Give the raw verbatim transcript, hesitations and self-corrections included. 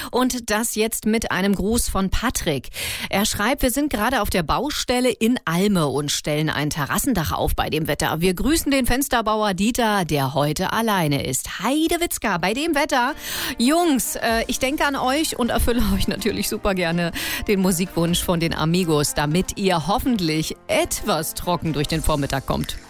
Und das jetzt mit einem Gruß von Patrick. Er schreibt, wir sind gerade auf der Baustelle in Alme und stellen ein Terrassendach auf bei dem Wetter. Wir grüßen den Fensterbauer Dieter, der heute alleine ist. Heidewitzka, bei dem Wetter. Jungs, äh, ich denke an euch und erfülle euch natürlich super gerne den Musikwunsch von den Amigos, damit ihr hoffentlich etwas trocken durch den Vormittag kommt.